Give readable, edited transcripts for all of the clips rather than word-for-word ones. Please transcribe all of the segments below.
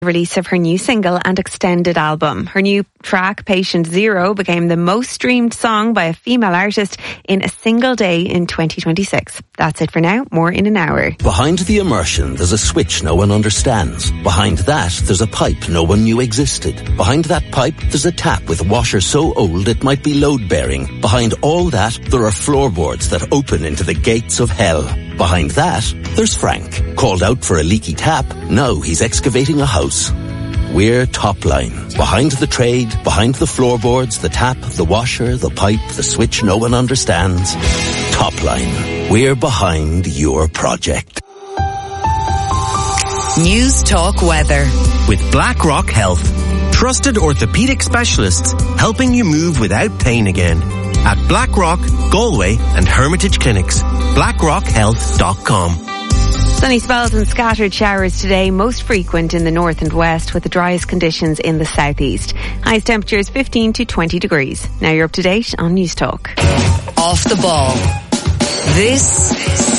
Release of her new single and extended album. Her new track, Patient Zero, became the most streamed song by a female artist in a single day in 2026. That's it for now. More in an hour. Behind the immersion, there's a switch no one understands. Behind that, there's a pipe no one knew existed. Behind that pipe, there's a tap with a washer so old it might be load-bearing. Behind all that, there are floorboards that open into the gates of hell. Behind that, there's Frank. Called out for a leaky tap, now he's excavating a house. We're Topline. Behind the trade, behind the floorboards, the tap, the washer, the pipe, the switch no one understands. Topline. We're behind your project. News Talk Weather. With BlackRock Health. Trusted orthopedic specialists helping you move without pain again. At BlackRock, Galway and Hermitage Clinics. BlackRockHealth.com. Sunny spells and scattered showers today, most frequent in the north and west, with the driest conditions in the southeast. Highest temperatures 15 to 20 degrees. Now you're up to date on News Talk. Off the ball. This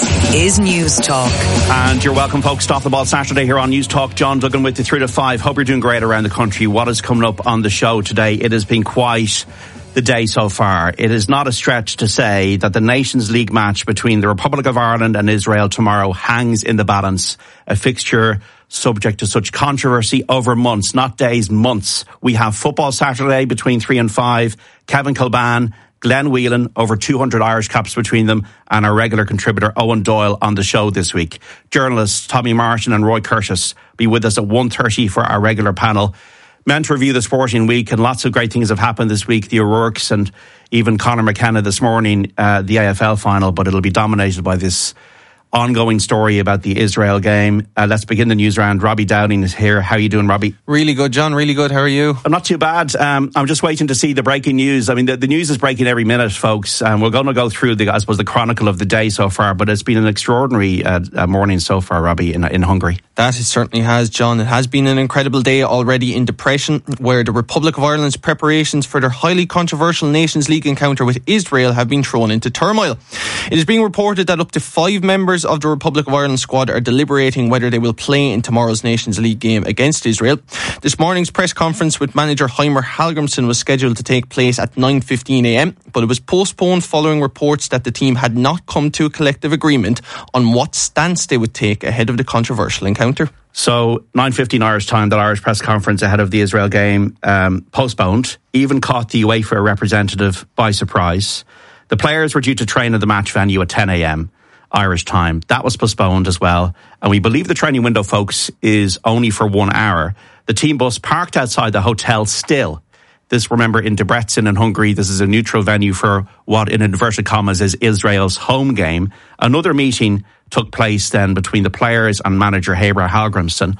is News Talk. And you're welcome, folks, to Off the Ball Saturday here on News Talk. John Duggan with you 3 to 5. Hope you're doing great around the country. What is coming up on the show today? It has been quite the day so far. It is not a stretch to say that the Nations League match between the Republic of Ireland and Israel tomorrow hangs in the balance. A fixture subject to such controversy over months, not days, months. We have Football Saturday between 3 and 5. Kevin Kilbane, Glenn Whelan, over 200 Irish caps between them, and our regular contributor Owen Doyle on the show this week. Journalists Tommy Martin and Roy Curtis be with us at 1:30 for our regular panel. Meant to review the sporting week, and lots of great things have happened this week. The O'Rourke's and even Conor McKenna this morning, the AFL final, but it'll be dominated by this ongoing story about the Israel game. Let's begin the news round. Robbie Downing is here. How are you doing, Robbie? Really good, John. Really good. How are you? I'm not too bad. I'm just waiting to see the breaking news. I mean, the news is breaking every minute, folks. And we're going to go through the chronicle of the day so far. But it's been an extraordinary morning so far, Robbie, in Hungary. That it certainly has, John. It has been an incredible day already in depression, where the Republic of Ireland's preparations for their highly controversial Nations League encounter with Israel have been thrown into turmoil. It is being reported that up to 5 members of the Republic of Ireland squad are deliberating whether they will play in tomorrow's Nations League game against Israel. This morning's press conference with manager Heimer Hallgrimsson was scheduled to take place at 9:15 a.m, but it was postponed following reports that the team had not come to a collective agreement on what stance they would take ahead of the controversial encounter. So 9:15 Irish time, that Irish press conference ahead of the Israel game postponed, even caught the UEFA representative by surprise. The players were due to train at the match venue at 10 a.m. Irish time. That was postponed as well. And we believe the training window, folks, is only for 1 hour. The team bus parked outside the hotel still. This, remember, in Debrecen in Hungary, this is a neutral venue for what, in inverted commas, is Israel's home game. Another meeting took place then between the players and manager Heimer Hallgrimsson.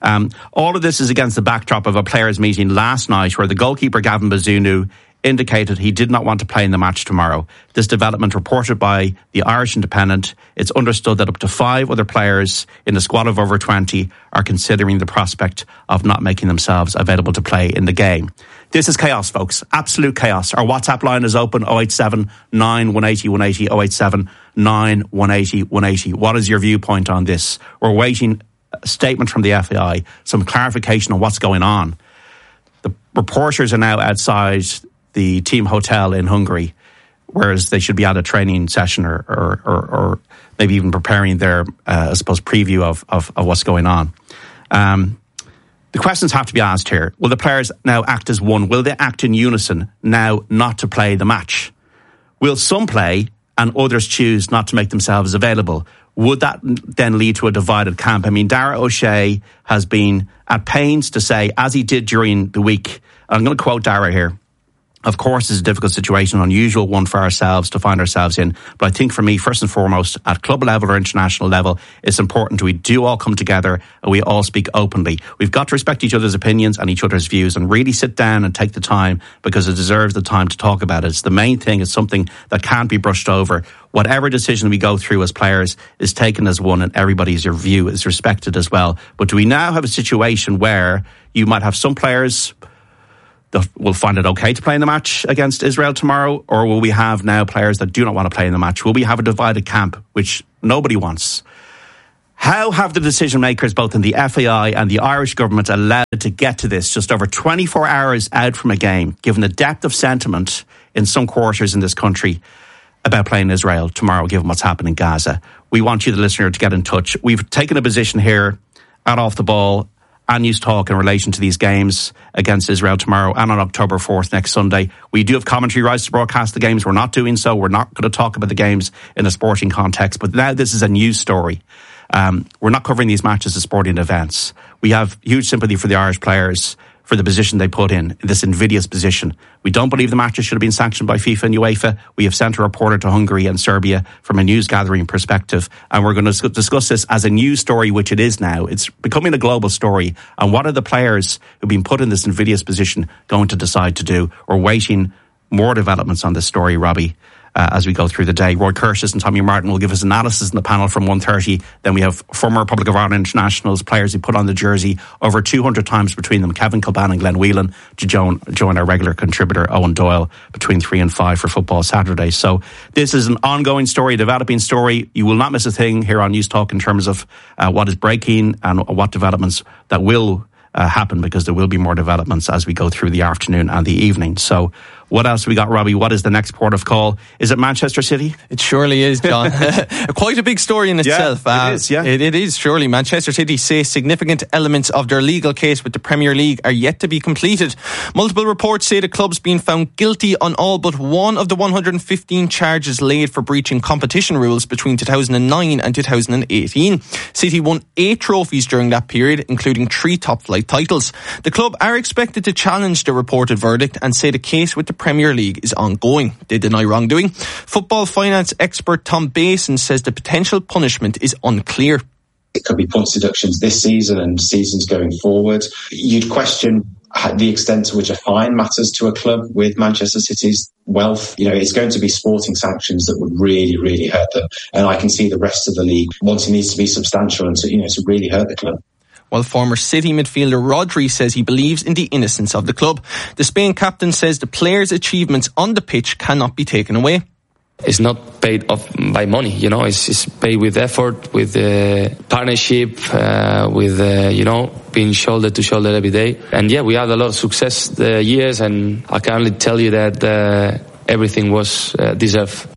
All of this is against the backdrop of a players' meeting last night where the goalkeeper Gavin Bazunu indicated he did not want to play in the match tomorrow. This development reported by the Irish Independent. It's understood that up to 5 other players in the squad of over 20 are considering the prospect of not making themselves available to play in the game. This is chaos, folks. Absolute chaos. Our WhatsApp line is open, 087 9 180 180, 087 9 180 180. What is your viewpoint on this? We're waiting a statement from the FAI, some clarification on what's going on. The reporters are now outside the team hotel in Hungary, whereas they should be at a training session or maybe even preparing their, preview of what's going on. The questions have to be asked here. Will the players now act as one? Will they act in unison now not to play the match? Will some play and others choose not to make themselves available? Would that then lead to a divided camp? I mean, Dara O'Shea has been at pains to say, as he did during the week, I'm going to quote Dara here, of course, it's a difficult situation, an unusual one for ourselves to find ourselves in. But I think for me, first and foremost, at club level or international level, it's important we do all come together and we all speak openly. We've got to respect each other's opinions and each other's views and really sit down and take the time, because it deserves the time to talk about it. It's the main thing. It's something that can't be brushed over. Whatever decision we go through as players is taken as one, and everybody's view is respected as well. But do we now have a situation where you might have some players that will find it okay to play in the match against Israel tomorrow, or will we have now players that do not want to play in the match? Will we have a divided camp, which nobody wants? How have the decision makers, both in the FAI and the Irish government, allowed to get to this just over 24 hours out from a game, given the depth of sentiment in some quarters in this country about playing Israel tomorrow, given what's happened in Gaza? We want you, the listener, to get in touch. We've taken a position here at Off the Ball and News Talk in relation to these games against Israel tomorrow and on October 4th, next Sunday. We do have commentary rights to broadcast the games. We're not doing so. We're not going to talk about the games in a sporting context. But now this is a news story. We're not covering these matches as sporting events. We have huge sympathy for the Irish players, for the position they put in this invidious position. We don't believe the matches should have been sanctioned by FIFA and UEFA. We have sent a reporter to Hungary and Serbia from a news gathering perspective, and we're going to discuss this as a news story, which it is now. It's becoming a global story. And what are the players who've been put in this invidious position going to decide to do? We're waiting more developments on this story, Robbie, as we go through the day. Roy Curtis and Tommy Martin will give us analysis in the panel from 1:30. Then we have former Republic of Ireland internationals, players who put on the jersey over 200 times between them, Kevin Kilban and Glenn Whelan, to join our regular contributor Owen Doyle between 3 and 5 for Football Saturday. So this is an ongoing story, developing story. You will not miss a thing here on News Talk in terms of what is breaking and what developments that will happen, because there will be more developments as we go through the afternoon and the evening. So what else have we got, Robbie? What is the next port of call? Is it Manchester City? It surely is, John. Quite a big story in itself. Yeah, it is, yeah. It is, surely. Manchester City say significant elements of their legal case with the Premier League are yet to be completed. Multiple reports say the club's been found guilty on all but one of the 115 charges laid for breaching competition rules between 2009 and 2018. City won 8 trophies during that period, including 3 top-flight titles. The club are expected to challenge the reported verdict and say the case with the Premier League is ongoing. They deny wrongdoing. Football finance expert Tom Basin says the potential punishment is unclear. It could be points deductions this season and seasons going forward. You'd question the extent to which a fine matters to a club with Manchester City's wealth. It's going to be sporting sanctions that would really, really hurt them. And I can see the rest of the league wanting these to be substantial and to really hurt the club. While former City midfielder Rodri says he believes in the innocence of the club. The Spain captain says the players' achievements on the pitch cannot be taken away. It's not paid off by money, it's paid with effort, with partnership, with being shoulder to shoulder every day. And yeah, we had a lot of success years, and I can only tell you that everything was deserved.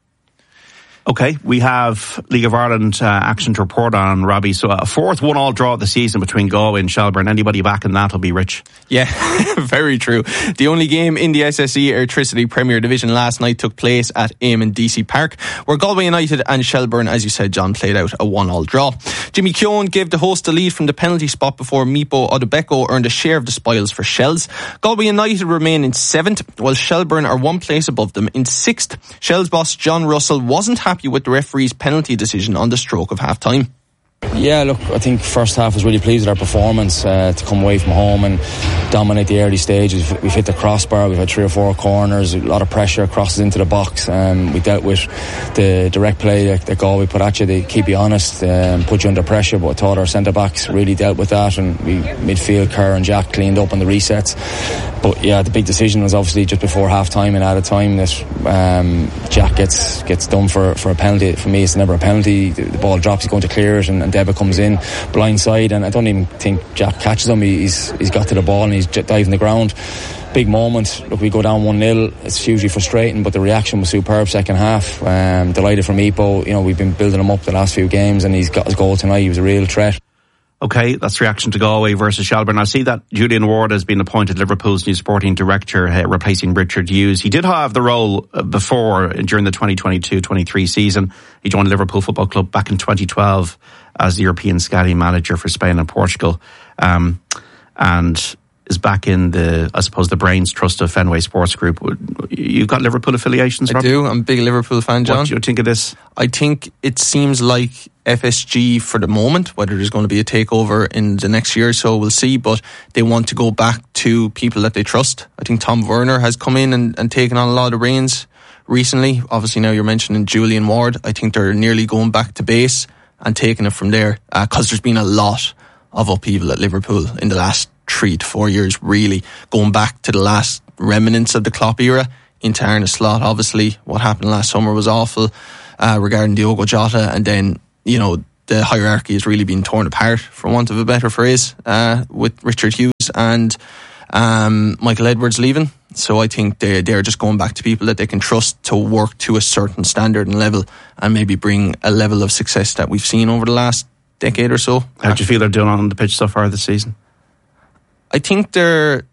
Okay, we have League of Ireland action to report on, Robbie. So a 4th 1-1 draw of the season between Galway and Shelburne. Anybody back in that will be rich. Yeah, very true. The only game in the SSE Electricity Premier Division last night took place at Eamon DC Park, where Galway United and Shelburne, as you said, John, played out a 1-1 draw. Jimmy Keown gave the host the lead from the penalty spot before Mipo Odubeko earned a share of the spoils for Shells. Galway United remain in 7th, while Shelburne are 1 place above them in 6th. Shells boss John Russell wasn't happy with the referee's penalty decision on the stroke of half time. Yeah, look, I think first half was really pleased with our performance to come away from home and dominate the early stages. We've hit the crossbar, we've had 3 or 4 corners, a lot of pressure crosses into the box. We dealt with the direct play that Galway put at you. They keep you honest, put you under pressure, but I thought our centre-backs really dealt with that, and we midfield, Kerr and Jack cleaned up on the resets. But yeah, the big decision was obviously just before half-time and added time that Jack gets done for a penalty. For me, it's never a penalty. The ball drops, he's going to clear it, and Deba comes in blindside, and I don't even think Jack catches him. He's got to the ball and he's diving the ground. Big moment. Look, we go down 1-0. It's hugely frustrating, but the reaction was superb second half. Delighted from Ipo. We've been building him up the last few games, and he's got his goal tonight. He was a real threat. Okay, that's reaction to Galway versus Shelburne. I see that Julian Ward has been appointed Liverpool's new sporting director, replacing Richard Hughes. He did have the role before, during the 2022-23 season. He joined Liverpool Football Club back in 2012 as the European scouting manager for Spain and Portugal, and is back in the Brains Trust of Fenway Sports Group. You've got Liverpool affiliations, Rob? I do. I'm a big Liverpool fan, John. What do you think of this? I think it seems like FSG for the moment. Whether there's going to be a takeover in the next year or so, we'll see, but they want to go back to people that they trust. I think Tom Werner has come in and taken on a lot of reins recently. Obviously now you're mentioning Julian Ward. I think they're nearly going back to base and taking it from there, because there's been a lot of upheaval at Liverpool in the last 3 to 4 years, really, going back to the last remnants of the Klopp era into Arne Slot. Obviously what happened last summer was awful regarding Diogo Jota, and then the the hierarchy has really been torn apart, for want of a better phrase, with Richard Hughes and Michael Edwards leaving. So I think they're just going back to people that they can trust to work to a certain standard and level, and maybe bring a level of success that we've seen over the last decade or so. How do you feel they're doing on the pitch so far this season? I think they're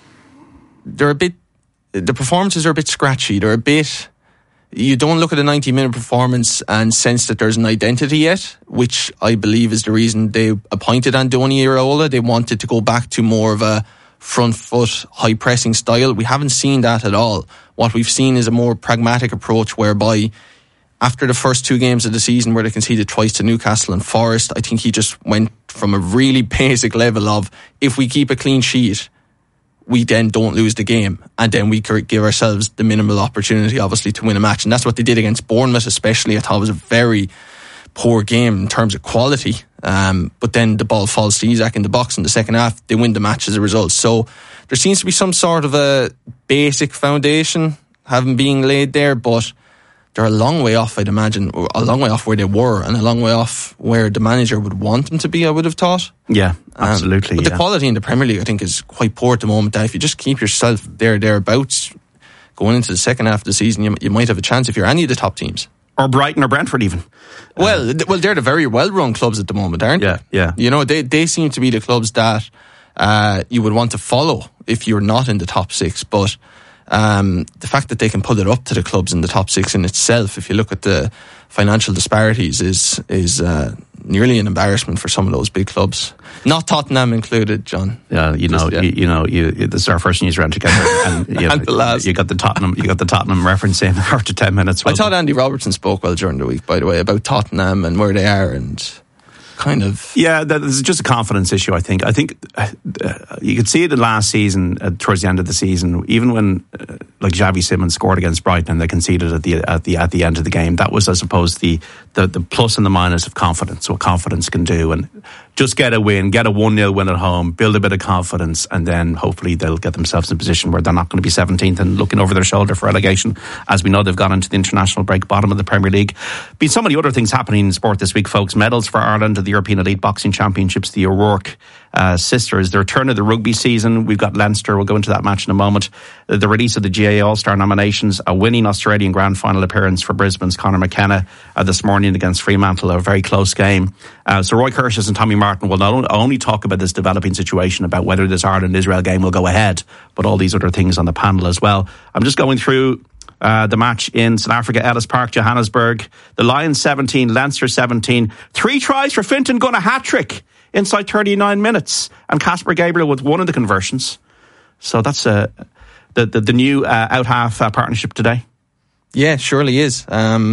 a bit, the performances are a bit scratchy. They're a bit, you don't look at a 90-minute performance and sense that there's an identity yet, which I believe is the reason they appointed Andoni Iraola. They wanted to go back to more of a front foot, high pressing style. We haven't seen that at all. What we've seen is a more pragmatic approach, whereby after the first 2 games of the season where they conceded twice to Newcastle and Forest, I think he just went from a really basic level of, if we keep a clean sheet, we then don't lose the game, and then we give ourselves the minimal opportunity, obviously, to win a match. And that's what they did against Bournemouth, especially. I thought it was a very poor game in terms of quality. But then the ball falls to Isak in the box in the second half. They win the match as a result. So there seems to be some sort of a basic foundation having been laid there, but they're a long way off, I'd imagine, a long way off where they were, and a long way off where the manager would want them to be, I would have thought. Yeah, absolutely. But the quality in the Premier League, I think, is quite poor at the moment. That if you just keep yourself thereabouts going into the second half of the season, you might have a chance if you're any of the top teams. Or Brighton or Brentford even. Well, they're the very well-run clubs at the moment, aren't they? Yeah. You know, they seem to be the clubs that you would want to follow if you're not in the top 6. But the fact that they can pull it up to the clubs in the top 6 in itself, if you look at the financial disparities, is nearly an embarrassment for some of those big clubs. Not Tottenham included, John. Yeah, this is our first news round together, and, and the last. You got the Tottenham reference in after 10 minutes. I thought Andy Robertson spoke well during the week, by the way, about Tottenham and where they are, and kind of... Yeah, there's just a confidence issue, I think. You could see it in last season, towards the end of the season, even when like Xavi Simons scored against Brighton and they conceded at the end of the game. That was, I suppose, the plus and the minus of confidence, what confidence can do. And just get a win, get a 1-0 win at home, build a bit of confidence, and then hopefully they'll get themselves in a position where they're not going to be 17th and looking over their shoulder for relegation. As we know, they've gone into the international break, bottom of the Premier League. Been so many other things happening in sport this week, folks. Medals for Ireland at the European Elite Boxing Championships, the O'Rourke sisters, the return of the rugby season. We've got Leinster, we'll go into that match in a moment. The release of the GAA All-Star nominations, a winning Australian Grand Final appearance for Brisbane's Conor McKenna this morning against Fremantle, a very close game. So Roy Curtis and Tommy Martin will not only talk about this developing situation, about whether this Ireland-Israel game will go ahead, but all these other things on the panel as well. I'm just going through the match in South Africa, Ellis Park, Johannesburg. The Lions 17, Leinster 17. 3 tries for Fintan Gunn, a hat-trick inside 39 minutes. And Casper Gabriel with 1 of the conversions. So that's the new out-half partnership today. Yeah, surely is.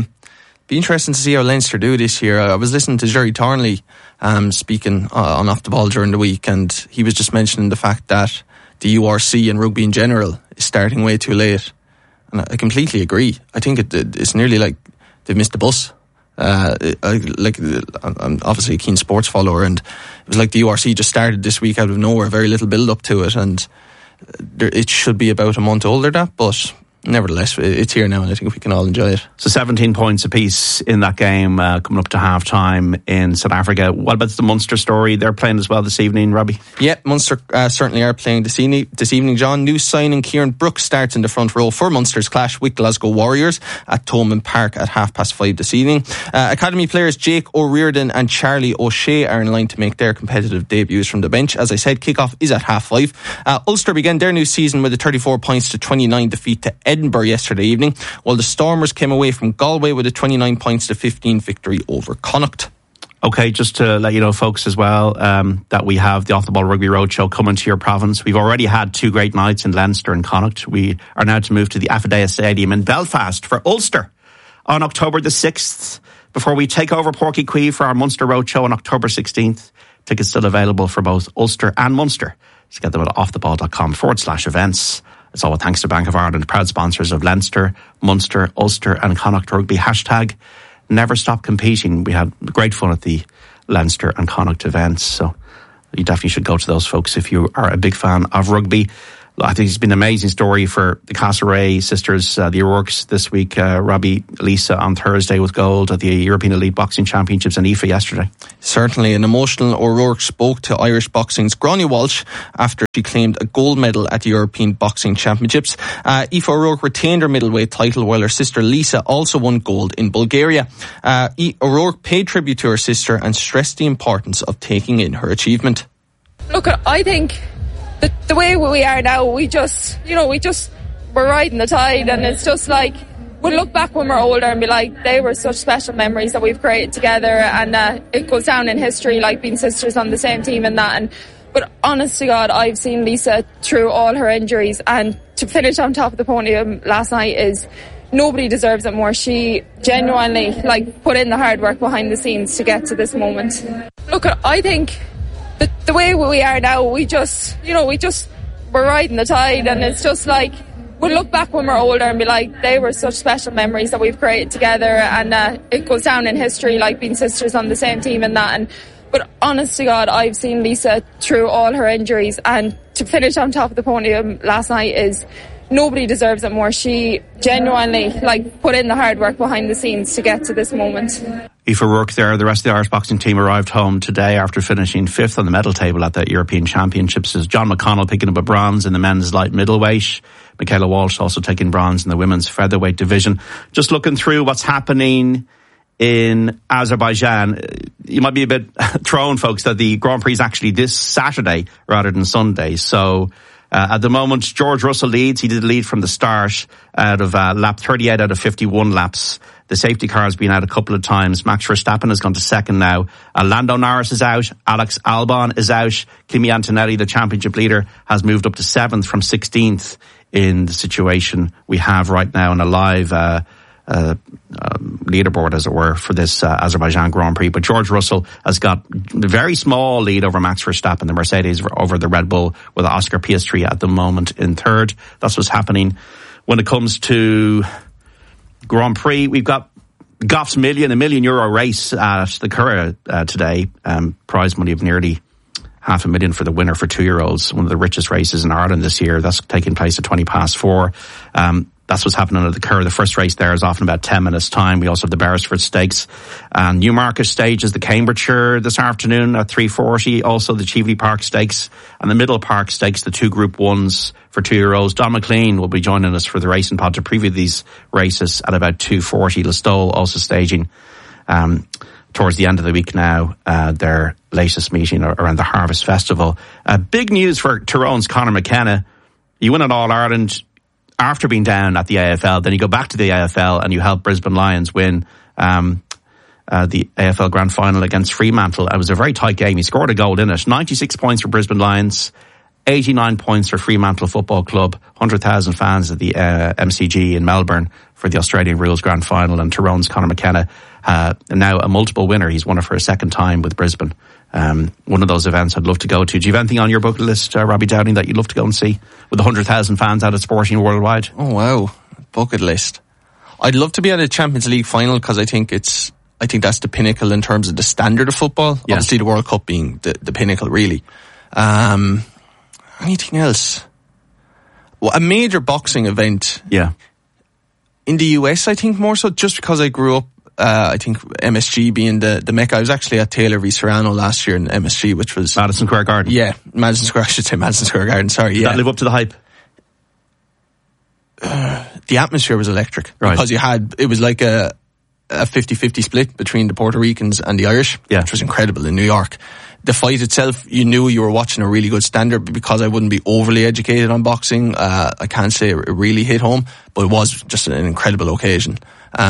Be interesting to see how Leinster do this year. I was listening to Jerry Thornley speaking on Off the Ball during the week, and he was just mentioning the fact that the URC and rugby in general is starting way too late. And I completely agree. I think it's nearly like they've missed the bus. I'm obviously a keen sports follower, and it was like the URC just started this week out of nowhere, very little build up to it, and it should be about a month older, that, but nevertheless, it's here now, and I think we can all enjoy it. So 17 points apiece in that game coming up to half time in South Africa. What about the Munster story? They're playing as well this evening, Robbie? Yeah, Munster certainly are playing this evening, John. New signing Kieran Brooks starts in the front row for Munster's clash with Glasgow Warriors at Thomond Park at 5:30 this evening. Academy players Jake O'Riordan and Charlie O'Shea are in line to make their competitive debuts from the bench. As I said, kick-off is at 5:30. Ulster began their new season with a 34 points to 29 defeat to Edinburgh yesterday evening, while the Stormers came away from Galway with a 29 points to 15 victory over Connacht. Okay, just to let you know, folks, as well, that we have the Off the Ball Rugby Roadshow coming to your province. We've already had 2 great nights in Leinster and Connacht. We are now to move to the Affidea Stadium in Belfast for Ulster on October the 6th, before we take over Porky Quay for our Munster Roadshow on October 16th. Tickets still available for both Ulster and Munster. Just get them at offtheball.com/events. It's all thanks to Bank of Ireland, proud sponsors of Leinster, Munster, Ulster and Connacht Rugby. Hashtag never stop competing. We had great fun at the Leinster and Connacht events, so you definitely should go to those, folks, if you are a big fan of rugby. I think it's been an amazing story for the Castlereagh sisters, the O'Rourke's this week. Robbie, Lisa on Thursday with gold at the European Elite Boxing Championships and IFA yesterday. Certainly an emotional O'Rourke spoke to Irish boxing's Gráinne Walsh after she claimed a gold medal at the European Boxing Championships. Aoife O'Rourke retained her middleweight title while her sister Lisa also won gold in Bulgaria. O'Rourke paid tribute to her sister and stressed the importance of taking in her achievement. Look, I think the way we are now, we're riding the tide, and it's just like, we'll look back when we're older and be like, they were such special memories that we've created together, and it goes down in history, like being sisters on the same team and that. But honest to God, I've seen Lisa through all her injuries, and to finish on top of the podium last night is, nobody deserves it more. She genuinely put in the hard work behind the scenes to get to this moment. Look, I think the way we are now, we're riding the tide, and it's just like, we'll look back when we're older and be like, they were such special memories that we've created together, and it goes down in history, like being sisters on the same team and that. But honest to God, I've seen Lisa through all her injuries, and to finish on top of the podium last night is, nobody deserves it more. She genuinely put in the hard work behind the scenes to get to this moment. Aoife O'Rourke there. The rest of the Irish boxing team arrived home today after finishing 5th on the medal table at the European Championships. There's John McConnell picking up a bronze in the men's light middleweight. Michaela Walsh also taking bronze in the women's featherweight division. Just looking through what's happening in Azerbaijan, you might be a bit thrown, folks, that the Grand Prix is actually this Saturday rather than Sunday. So at the moment, George Russell leads. He did lead from the start out of lap 38 out of 51 laps. The safety car has been out a couple of times. Max Verstappen has gone to second now. Lando Norris is out. Alex Albon is out. Kimi Antonelli, the championship leader, has moved up to 7th from 16th in the situation we have right now in a live leaderboard, as it were, for this Azerbaijan Grand Prix. But George Russell has got a very small lead over Max Verstappen, the Mercedes, over the Red Bull, with Oscar Piastri at the moment in third. That's what's happening when it comes to Grand Prix. We've got Goff's €1 million race at the Curragh today. Prize money of nearly $500,000 for the winner for 2-year-olds. One of the richest races in Ireland this year. That's taking place at 4:20. That's what's happening at the Curragh. The first race there is off in about 10 minutes' time. We also have the Beresford Stakes. Newmarket stages the Cambridgeshire this afternoon at 3:40. Also the Cheveley Park Stakes and the Middle Park Stakes, the 2 Group 1s for 2-year-olds. Don McLean will be joining us for the racing pod to preview these races at about 2:40. Listowel also staging towards the end of the week now, their latest meeting around the Harvest Festival. Big news for Tyrone's Conor McKenna. You win at All-Ireland after being down at the AFL, then you go back to the AFL and you help Brisbane Lions win the AFL Grand Final against Fremantle. It was a very tight game. He scored a goal in it. 96 points for Brisbane Lions, 89 points for Fremantle Football Club, 100,000 fans at the MCG in Melbourne for the Australian Rules Grand Final. And Tyrone's Conor McKenna, now a multiple winner. He's won it for a second time with Brisbane. One of those events I'd love to go to. Do you have anything on your bucket list, Robbie Downing, that you'd love to go and see with 100,000 fans out at Sporting worldwide? Oh wow, bucket list. I'd love to be at a Champions League final because I think that's the pinnacle in terms of the standard of football. Yeah. Obviously the World Cup being the pinnacle really. Anything else? Well, a major boxing event. Yeah. In the US, I think more so, just because I grew up, I think MSG being the Mecca. I was actually at Taylor v Serrano last year in MSG, which was Madison Square Garden. Yeah, Madison Square Garden, sorry. Did that live up to the hype? The atmosphere was electric. Right. Because it was like a 50-50 split between the Puerto Ricans and the Irish, which was incredible in New York. The fight itself, you knew you were watching a really good standard, but because I wouldn't be overly educated on boxing, I can't say it really hit home, but it was just an incredible occasion.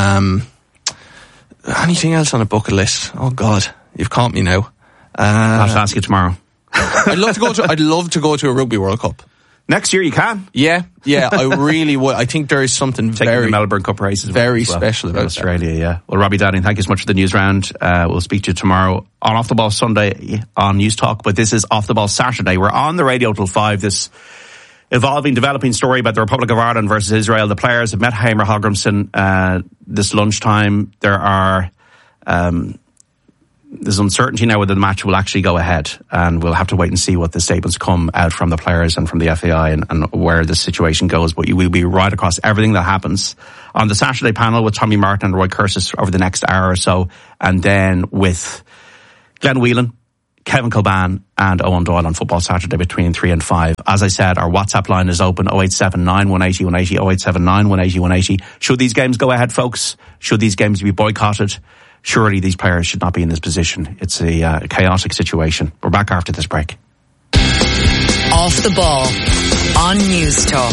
Anything else on a bucket list? Oh God, you've caught me now. I'll have to ask you tomorrow. I'd love to go to a Rugby World Cup. Next year you can. Yeah, I really would. I think there is something taking the Melbourne Cup races very special about Australia. That. Yeah. Well, Robbie Downing, thank you so much for the news round. We'll speak to you tomorrow on Off the Ball Sunday on News Talk, but this is Off the Ball Saturday. We're on the radio till 5. This evolving, developing story about the Republic of Ireland versus Israel. The players have met Heimer Hallgrímsson this lunchtime. There are there's uncertainty now whether the match will actually go ahead, and we'll have to wait and see what the statements come out from the players and from the FAI and where this situation goes. But we'll be right across everything that happens on the Saturday panel with Tommy Martin and Roy Curtis over the next hour or so, and then with Glenn Whelan, Kevin Kilban and Owen Doyle on Football Saturday between 3 and 5. As I said, our WhatsApp line is open, 0879 180 180, 0879 180 180. Should these games go ahead, folks? Should these games be boycotted? Surely these players should not be in this position. It's a chaotic situation. We're back after this break. Off the ball on News Talk.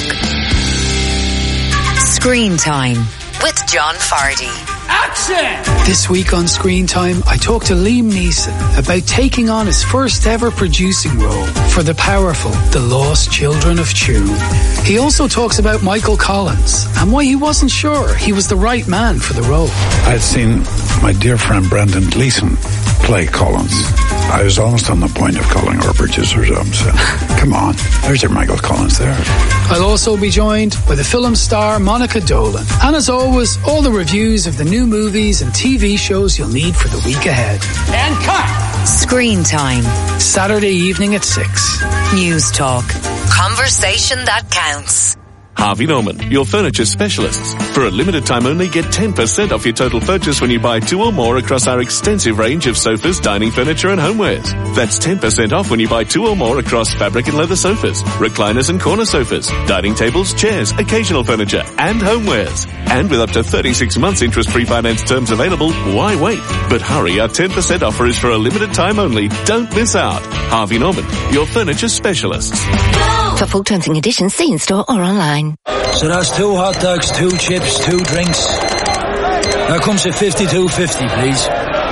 Screen Time with John Fardy. Action! This week on Screen Time, I talked to Liam Neeson about taking on his first ever producing role for the powerful The Lost Children of Tune. He also talks about Michael Collins and why he wasn't sure he was the right man for the role. I'd seen my dear friend Brendan Gleeson play Collins. I was almost on the point of calling our producers up and saying, come on, there's your Michael Collins there. I'll also be joined by the film star Monica Dolan. And as always, all the reviews of the new movies and TV shows you'll need for the week ahead. And cut! Screen Time. Saturday evening at 6. News Talk. Conversation that counts. Harvey Norman, your furniture specialists. For a limited time only, get 10% off your total purchase when you buy 2 or more across our extensive range of sofas, dining furniture and homewares. That's 10% off when you buy 2 or more across fabric and leather sofas, recliners and corner sofas, dining tables, chairs, occasional furniture and homewares. And with up to 36 months interest-free finance terms available, why wait? But hurry, our 10% offer is for a limited time only. Don't miss out. Harvey Norman, your furniture specialists. For full terms and conditions, see in store or online. So that's 2 hot dogs, 2 chips, 2 drinks. That comes at $52.50, please.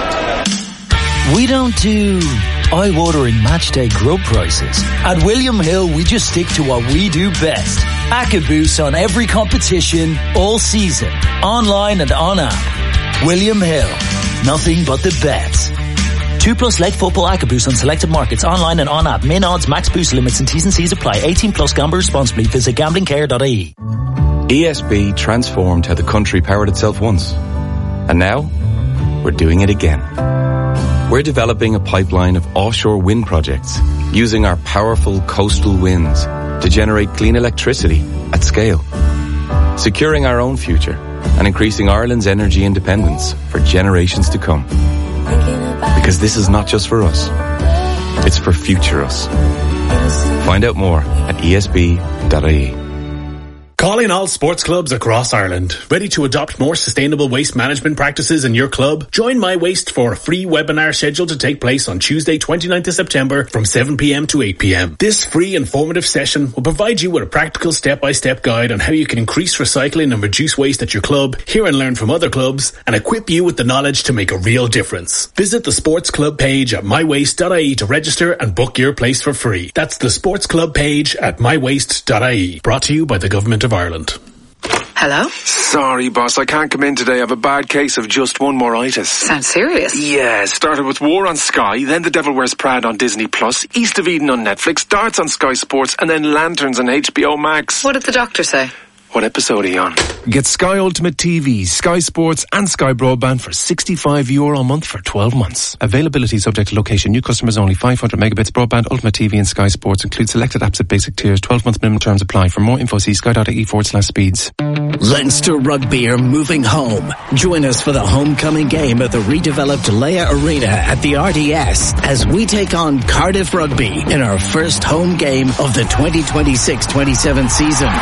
We don't do eye-watering matchday grub prices. At William Hill, we just stick to what we do best. ACCA boosts on every competition, all season, online and on app. William Hill, nothing but the best. 2+ leg football ACCA boost on selected markets, online and on app. Min odds, max boost limits and T's and C's apply. 18+, gamble responsibly. Visit gamblingcare.ie. ESB transformed how the country powered itself once. And now, we're doing it again. We're developing a pipeline of offshore wind projects using our powerful coastal winds to generate clean electricity at scale, securing our own future and increasing Ireland's energy independence for generations to come. Because this is not just for us, it's for future us. Find out more at esb.ie. Calling all sports clubs across Ireland. Ready to adopt more sustainable waste management practices in your club? Join My Waste for a free webinar scheduled to take place on Tuesday 29th of September from 7pm to 8pm. This free informative session will provide you with a practical step-by-step guide on how you can increase recycling and reduce waste at your club, hear and learn from other clubs, and equip you with the knowledge to make a real difference. Visit the sports club page at mywaste.ie to register and book your place for free. That's the sports club page at mywaste.ie. Brought to you by the Government of Ireland. Hello? Sorry, boss, I can't come in today. I have a bad case of just one moritis. Sounds serious. Yeah, started with War on Sky, then The Devil Wears Prada on Disney+, East of Eden on Netflix, Darts on Sky Sports, and then Lanterns on HBO Max. What did the doctor say? What episode are you on? Get Sky Ultimate TV, Sky Sports and Sky Broadband for €65 a month for 12 months. Availability subject to location. New customers only. 500 megabits broadband, Ultimate TV and Sky Sports. Include selected apps at basic tiers. 12-month minimum terms apply. For more info, see sky.ie/speeds. Leinster Rugby are moving home. Join us for the homecoming game at the redeveloped Leia Arena at the RDS as we take on Cardiff Rugby in our first home game of the 2026-27 season.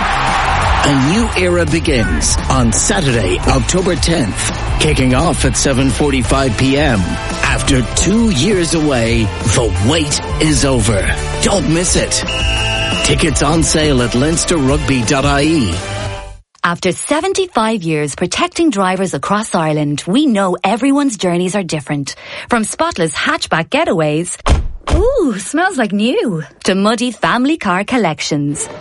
A new era begins on Saturday, October 10th, kicking off at 7:45pm. After 2 years away, the wait is over. Don't miss it. Tickets on sale at leinsterrugby.ie. After 75 years protecting drivers across Ireland, we know everyone's journeys are different. From spotless hatchback getaways, ooh, smells like new, to muddy family car collections. Mom,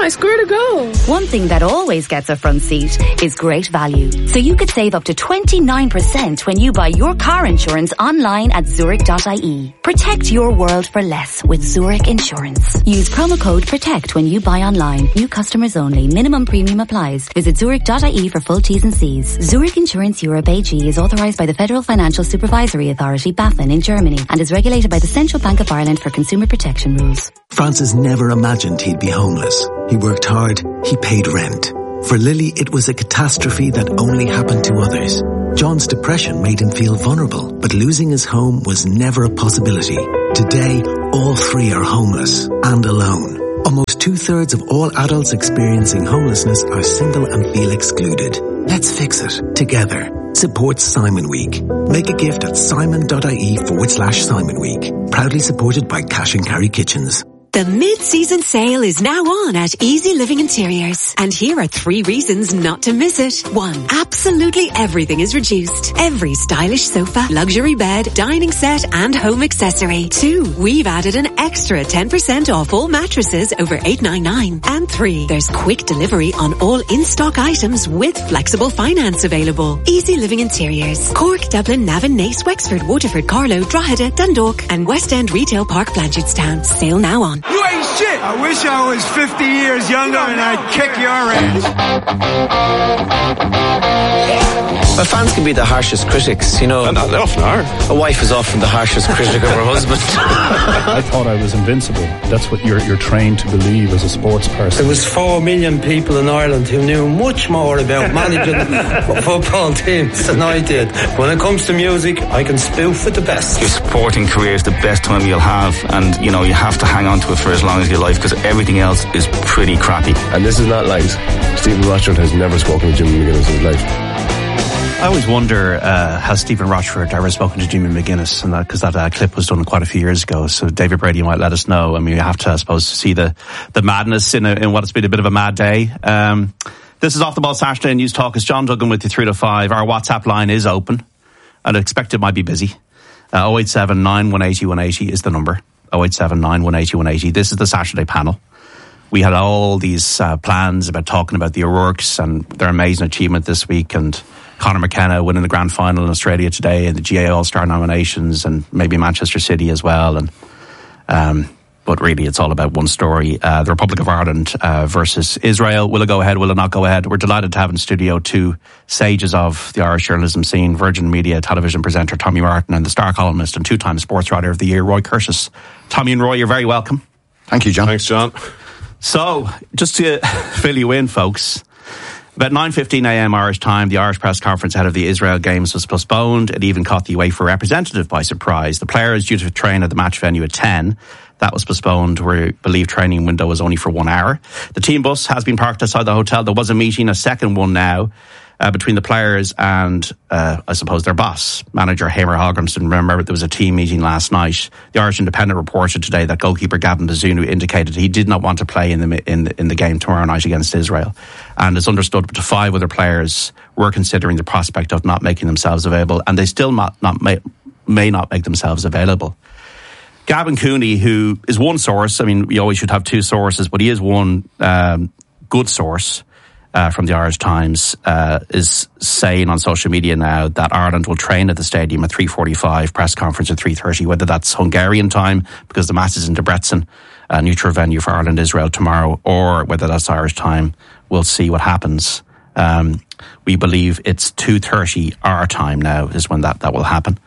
I scored a goal. One thing that always gets a front seat is great value. So you could save up to 29% when you buy your car insurance online at Zurich.ie. Protect your world for less with Zurich Insurance. Use promo code PROTECT when you buy online. New customers only. Minimum premium applies. Visit Zurich.ie for full T's and C's. Zurich Insurance Europe AG is authorised by the Federal Financial Supervisory Authority, BaFin, in Germany, and is regulated by the Central Bank of Ireland for consumer protection rules. Francis never imagined he'd be homeless. He worked hard, he paid rent. For Lily, it was a catastrophe that only happened to others. John's depression made him feel vulnerable, but losing his home was never a possibility. Today, all three are homeless and alone. Almost 2/3 of all adults experiencing homelessness are single and feel excluded. Let's fix it together. Support Simon Week. Make a gift at simon.ie/Simon Week. Proudly supported by Cash and Carry Kitchens. The mid-season sale is now on at Easy Living Interiors. And here are 3 reasons not to miss it. 1. Absolutely everything is reduced. Every stylish sofa, luxury bed, dining set and home accessory. 2. We've added an extra 10% off all mattresses over $899. And 3. There's quick delivery on all in-stock items with flexible finance available. Easy Living Interiors. Cork, Dublin, Navan, Naas, Wexford, Waterford, Carlow, Drogheda, Dundalk and West End Retail Park, Blanchardstown. Sale now on. You ain't shit! I wish I was 50 years younger and I'd kick your ass. Well, fans can be the harshest critics, you know. And they often are. A wife is often the harshest critic of her husband. I thought I was invincible. That's what you're trained to believe as a sports person. There was 4 million people in Ireland who knew much more about managing football teams than I did. When it comes to music, I can spoof with the best. Your sporting career is the best time you'll have, and you know you have to hang on to it for as long as you like, because everything else is pretty crappy. And this is not lies. Stephen Rochford has never spoken to Jimmy McGuinness in his life. I always wonder, has Stephen Rochford ever spoken to Jimmy McGuinness? And because that clip was done quite a few years ago. So David Brady might let us know. I mean, you have to, I suppose, see the madness in what has been a bit of a mad day. This is Off the Ball Saturday News Talk. It's John Duggan with you 3 to 5. Our WhatsApp line is open. I'd expect it might be busy. 087 918 180 is the number. 087 918 180. This is the Saturday panel. We had all these plans about talking about the O'Rourkes and their amazing achievement this week, and Conor McKenna winning the grand final in Australia today, and the GA All-Star nominations, and maybe Manchester City as well. And but really, it's all about one story: the Republic of Ireland versus Israel. Will it go ahead? Will it not go ahead? We're delighted to have in studio 2 sages of the Irish journalism scene: Virgin Media television presenter Tommy Martin and the Star columnist and 2-time Sports Writer of the Year Roy Curtis. Tommy and Roy, you're very welcome. Thank you, John. Thanks, John. So, just to fill you in, folks, about 9:15 a.m. Irish time, the Irish press conference ahead of the Israel games was postponed. It even caught the UEFA representative by surprise. The players due to train at the match venue at 10. That was postponed. We believe training window was only for 1 hour. The team bus has been parked outside the hotel. There was a meeting, a second one now, between the players and, I suppose, their boss, manager Hamer Hogginson. Remember, there was a team meeting last night. The Irish Independent reported today that goalkeeper Gavin DeZunu indicated he did not want to play in the game tomorrow night against Israel. And it's understood that 5 other players were considering the prospect of not making themselves available, and they still may not make themselves available. Gavin Cooney, who is one source, I mean, we always should have 2 sources, but he is one good source, from the Irish Times, is saying on social media now that Ireland will train at the stadium at 3:45, press conference at 3:30, whether that's Hungarian time, because the match is in Debrecen, a neutral venue for Ireland-Israel tomorrow, or whether that's Irish time. We'll see what happens. We believe it's 2:30 our time now is when that will happen.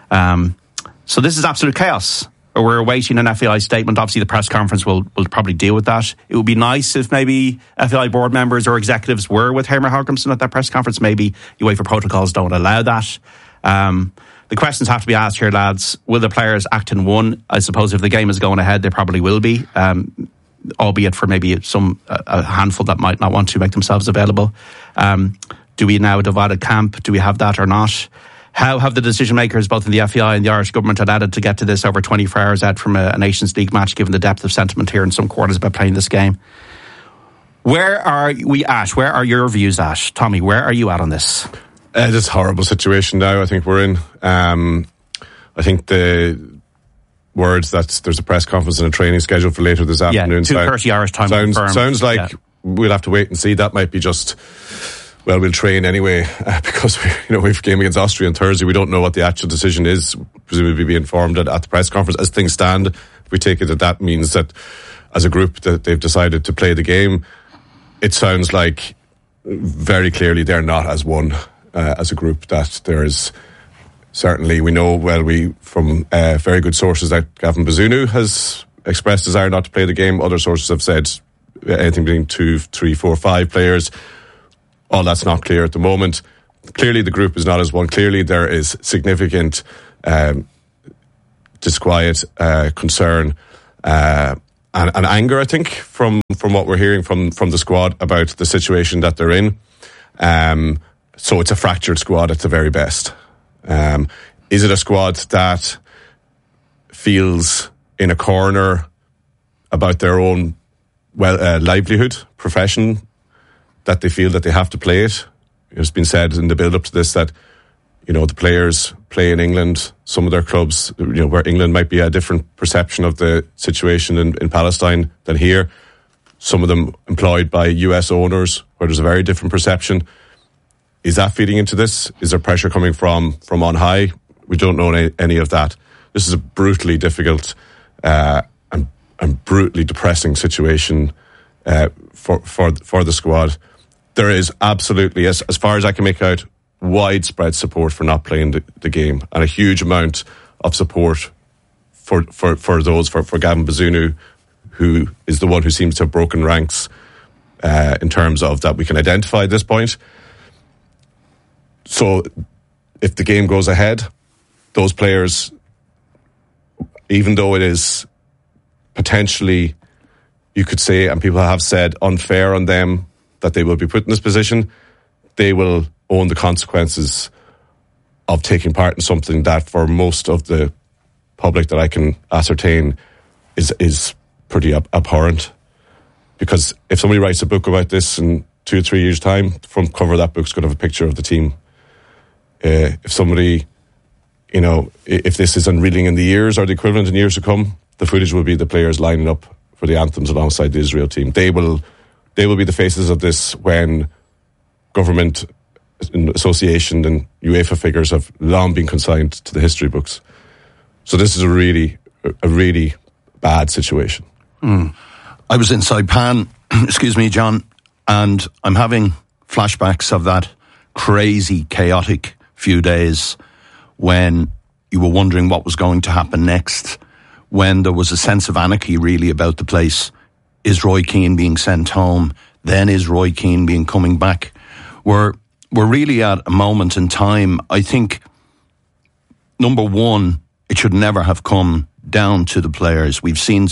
So this is absolute chaos. We're awaiting an FAI statement. Obviously, the press conference will probably deal with that. It would be nice if maybe FAI board members or executives were with Hamer Hogginson at that press conference. Maybe UEFA protocols don't allow that. The questions have to be asked here, lads. Will the players act in one? I suppose if the game is going ahead, they probably will be, albeit for maybe a handful that might not want to make themselves available. Do we now divide a camp? Do we have that or not? How have the decision makers, both in the FAI and the Irish government, had added to get to this over 24 hours out from a Nations League match, given the depth of sentiment here in some quarters about playing this game? Where are we at? Where are your views at? Tommy, where are you at on this? This horrible situation now I think we're in. I think the word that there's a press conference and a training schedule for later this afternoon. 2:30 Irish time. Sounds like we'll have to wait and see. That might be just, well, we'll train anyway because we've a game against Austria on Thursday. We don't know what the actual decision is. Presumably be informed at the press conference. As things stand, if we take it that means that as a group that they've decided to play the game. It sounds like very clearly they're not as one as a group. That there is certainly, we know from very good sources that Gavin Bazunu has expressed desire not to play the game. Other sources have said anything between 2, 3, 4, 5 players. All that's not clear at the moment. Clearly the group is not as one. Clearly there is significant disquiet, concern, and anger, I think, from what we're hearing from the squad about the situation that they're in. So it's a fractured squad at the very best. Is it a squad that feels in a corner about their own livelihood, profession, that they feel that they have to play it? It's been said in the build-up to this that, the players play in England, some of their clubs, where England might be a different perception of the situation in Palestine than here. Some of them employed by US owners, where there's a very different perception. Is that feeding into this? Is there pressure coming from on high? We don't know any of that. This is a brutally difficult and brutally depressing situation for the squad. There is absolutely, as far as I can make out, widespread support for not playing the game, and a huge amount of support for Gavin Bazunu, who is the one who seems to have broken ranks in terms of that we can identify at this point. So if the game goes ahead, those players, even though it is potentially, you could say, and people have said, unfair on them that they will be put in this position, they will own the consequences of taking part in something that for most of the public that I can ascertain is pretty abhorrent. Because if somebody writes a book about this in 2 or 3 years' time, the front cover of that book's going to have a picture of the team. If somebody, if this is unreeling in the years or the equivalent in years to come, the footage will be the players lining up for the anthems alongside the Israel team. They will be the faces of this when government, association and UEFA figures have long been consigned to the history books. So this is a really bad situation. I was in Saipan, excuse me, John, and I'm having flashbacks of that crazy, chaotic few days when you were wondering what was going to happen next, when there was a sense of anarchy really about the place. Is Roy Keane being sent home? Then is Roy Keane coming back? We're really at a moment in time, I think, number one, it should never have come down to the players. We've seen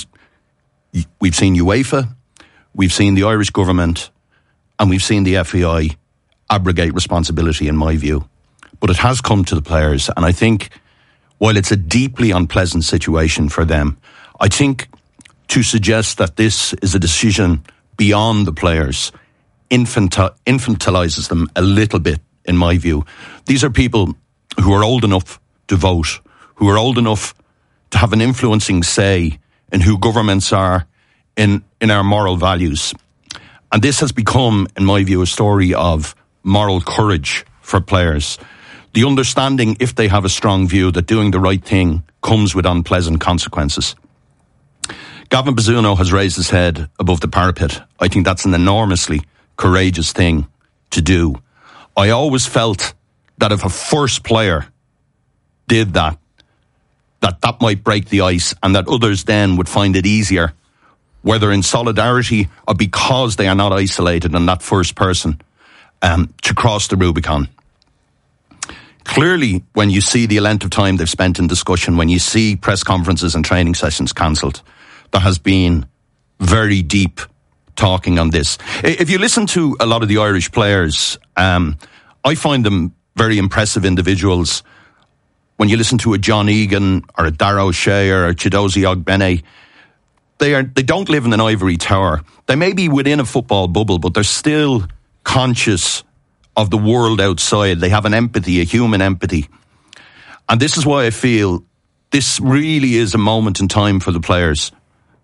UEFA, we've seen the Irish government, and we've seen the FAI abrogate responsibility, in my view. But it has come to the players, and I think, while it's a deeply unpleasant situation for them, I think to suggest that this is a decision beyond the players infantilizes them a little bit, in my view. These are people who are old enough to vote, who are old enough to have an influencing say in who governments are, in our moral values. And this has become, in my view, a story of moral courage for players. The understanding, if they have a strong view, that doing the right thing comes with unpleasant consequences. Gavin Bazunu has raised his head above the parapet. I think that's an enormously courageous thing to do. I always felt that if a first player did that might break the ice, and that others then would find it easier, whether in solidarity or because they are not isolated in that first person, to cross the Rubicon. Clearly, when you see the length of time they've spent in discussion, when you see press conferences and training sessions cancelled, there has been very deep talking on this. If you listen to a lot of the Irish players, I find them very impressive individuals. When you listen to a John Egan or a Darragh O'Shea or a Chidozie Ogbene, they don't live in an ivory tower. They may be within a football bubble, but they're still conscious of the world outside. They have an empathy, a human empathy. And this is why I feel this really is a moment in time for the players.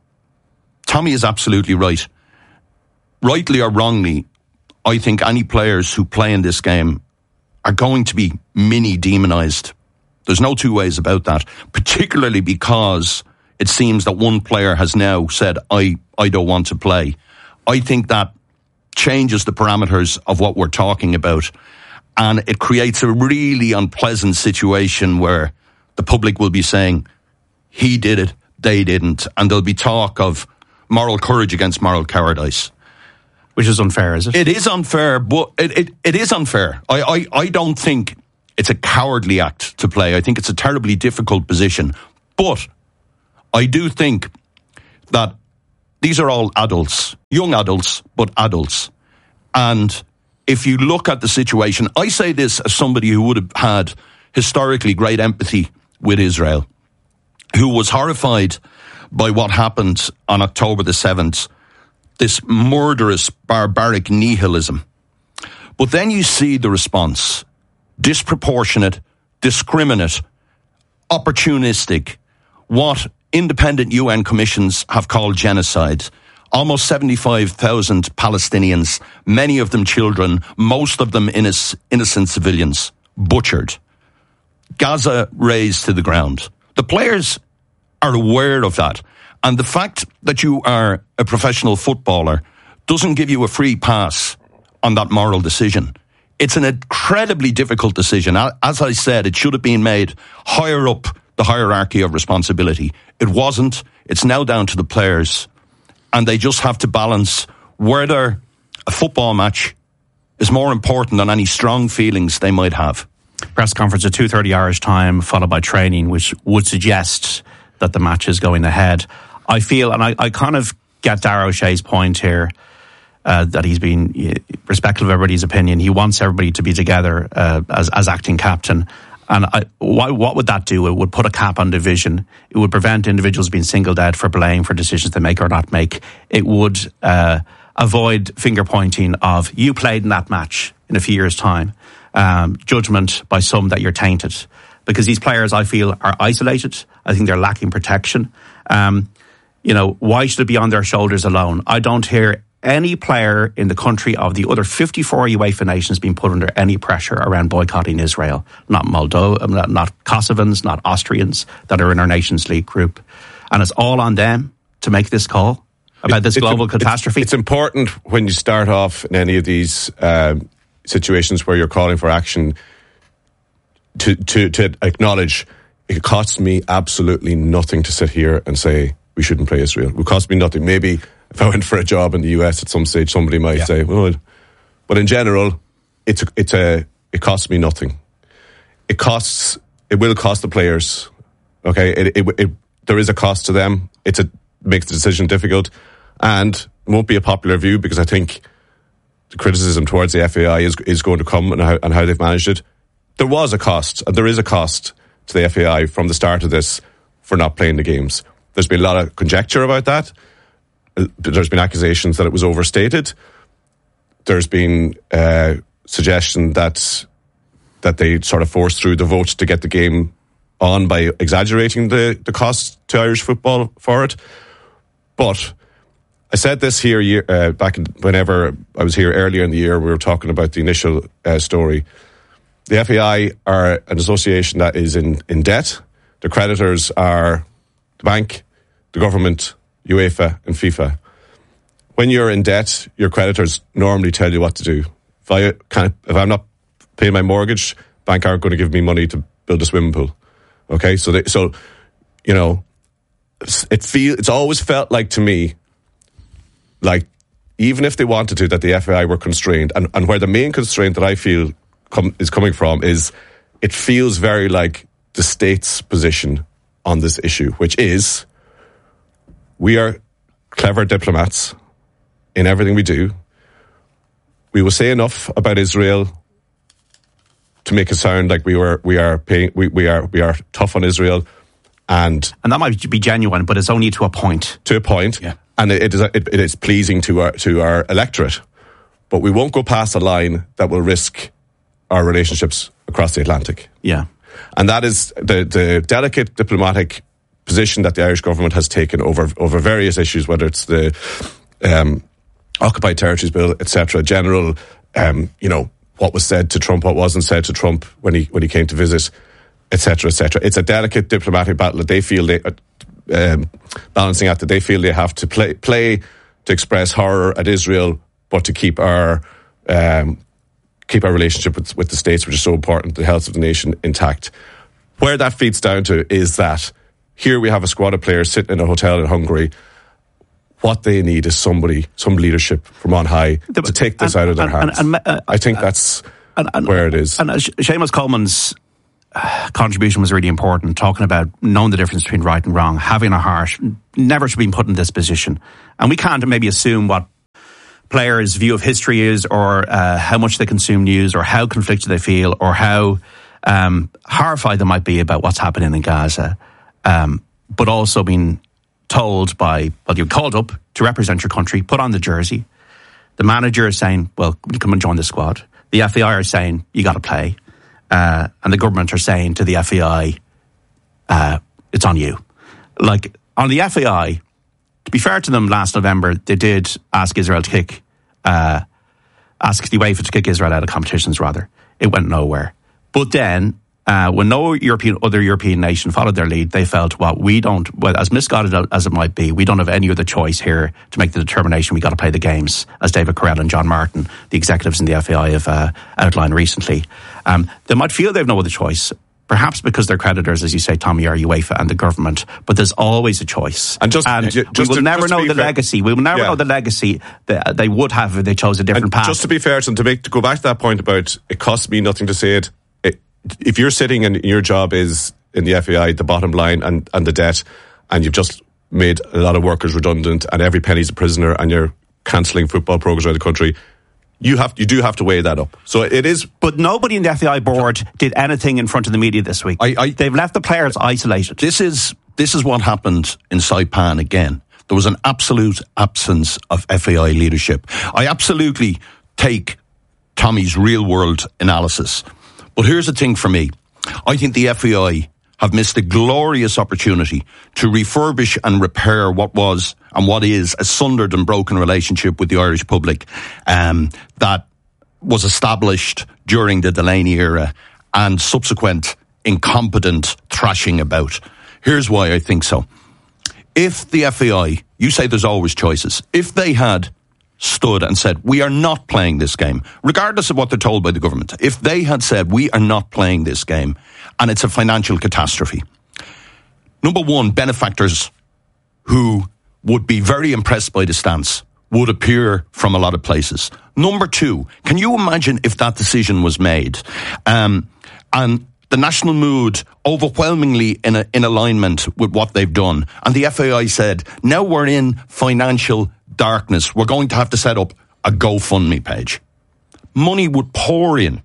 Tommy is absolutely right. Rightly or wrongly, I think any players who play in this game are going to be mini-demonised. There's no two ways about that, particularly because it seems that one player has now said, I don't want to play. I think that changes the parameters of what we're talking about, and it creates a really unpleasant situation where the public will be saying, he did it, they didn't, and there'll be talk of moral courage against moral cowardice. Which is unfair, is it? It is unfair, but it is unfair. I don't think it's a cowardly act to play. I think it's a terribly difficult position. But I do think that these are all adults, young adults, but adults. And if you look at the situation, I say this as somebody who would have had historically great empathy with Israel, who was horrified by what happened on October the 7th, this murderous, barbaric nihilism. But then you see the response, disproportionate, discriminate, opportunistic, what independent UN commissions have called genocide. Almost 75,000 Palestinians, many of them children, most of them innocent civilians, butchered. Gaza razed to the ground. The players are aware of that. And the fact that you are a professional footballer doesn't give you a free pass on that moral decision. It's an incredibly difficult decision. As I said, it should have been made higher up the hierarchy of responsibility. It wasn't. It's now down to the players. And they just have to balance whether a football match is more important than any strong feelings they might have. Press conference at 2:30 Irish time, followed by training, which would suggest that the match is going ahead. I feel, and I kind of get Darragh O'Shea's point here, that he's been respectful of everybody's opinion. He wants everybody to be together as acting captain. And what would that do? It would put a cap on division. It would prevent individuals being singled out for blame for decisions they make or not make. It would avoid finger pointing of, you played in that match in a few years' time. Judgment by some that you're tainted. Because these players, I feel, are isolated. I think they're lacking protection. Why should it be on their shoulders alone? I don't hear any player in the country of the other 54 UEFA nations being put under any pressure around boycotting Israel. Not Moldova, not Kosovans, not Austrians that are in our Nations League group. And it's all on them to make this call about this global catastrophe. It's important when you start off in any of these situations where you're calling for action to acknowledge it costs me absolutely nothing to sit here and say we shouldn't play Israel. It would cost me nothing. Maybe if I went for a job in the US at some stage, somebody might say, well, but in general, it costs me nothing. It will cost the players. Okay, there is a cost to them. It makes the decision difficult, and it won't be a popular view because I think the criticism towards the FAI is going to come and how they've managed it. There was a cost, and there is a cost to the FAI from the start of this for not playing the games. There's been a lot of conjecture about that. There's been accusations that it was overstated. There's been suggestion that they sort of forced through the vote to get the game on by exaggerating the cost to Irish football for it. But I said this here whenever I was here earlier in the year, we were talking about the initial story. The FAI are an association that is in debt. The creditors are the bank, the government, UEFA and FIFA. When you're in debt, your creditors normally tell you what to do. If I'm not paying my mortgage, bank aren't going to give me money to build a swimming pool. Okay, it's always felt like to me, like even if they wanted to, that the FAI were constrained, and where the main constraint that I feel is coming from is it feels very like the state's position on this issue, which is we are clever diplomats in everything we do. We will say enough about Israel to make it sound like we are tough on Israel, and that might be genuine, but it's only to a point. To a point, yeah. And it is pleasing to our electorate, but we won't go past a line that will risk our relationships across the Atlantic. Yeah. And that is the delicate diplomatic position that the Irish government has taken over various issues, whether it's the Occupied Territories Bill, etc. General, what was said to Trump, what wasn't said to Trump when he came to visit, etc., etc. It's a delicate diplomatic battle that they feel balancing act that they feel they have to play to express horror at Israel, but to keep our relationship with the States, which is so important, the health of the nation, intact. Where that feeds down to is that here we have a squad of players sitting in a hotel in Hungary. What they need is some leadership from on high to take this out of their hands. I think that's where it is. And Seamus Coleman's contribution was really important, talking about knowing the difference between right and wrong, having a heart, never should be put in this position. And we can't maybe assume what players' view of history is, or how much they consume news, or how conflicted they feel, or how horrified they might be about what's happening in Gaza. But also being told you're called up to represent your country, put on the jersey. The manager is saying, well, come and join the squad. The FAI are saying, you got to play. And the government are saying to the FAI, it's on you. Like, on the FAI, to be fair to them, last November, they did ask Israel to ask the UEFA to kick Israel out of competitions, rather. It went nowhere. But then, when no other European nation followed their lead, they felt, as misguided as it might be, we don't have any other choice here to make the determination we got to play the games, as David Carell and John Martin, the executives in the FAI, have outlined recently. They might feel they have no other choice, perhaps because their creditors, as you say, Tommy, are UEFA and the government, but there's always a choice. And we will never know the legacy. We will never know the legacy that they would have if they chose a different path. Just to be fair to them, to go back to that point about it costs me nothing to say it, if you're sitting and your job is in the FAI, the bottom line and the debt, and you've just made a lot of workers redundant and every penny's a prisoner, and you're cancelling football programmes around the country, you do have to weigh that up. So it is. But nobody in the FAI board did anything in front of the media this week. They've left the players isolated. This is what happened in Saipan again. There was an absolute absence of FAI leadership. I absolutely take Tommy's real world analysis. But here's the thing for me. I think the FAI have missed a glorious opportunity to refurbish and repair what was and what is a sundered and broken relationship with the Irish public that was established during the Delaney era and subsequent incompetent thrashing about. Here's why I think so. If the FAI, you say there's always choices, if they had stood and said, we are not playing this game, regardless of what they're told by the government, if they had said, we are not playing this game, and it's a financial catastrophe, number one, benefactors who would be very impressed by the stance would appear from a lot of places. Number two, can you imagine if that decision was made and the national mood overwhelmingly in alignment with what they've done, and the FAI said, now we're in financial darkness, we're going to have to set up a GoFundMe page. Money would pour in.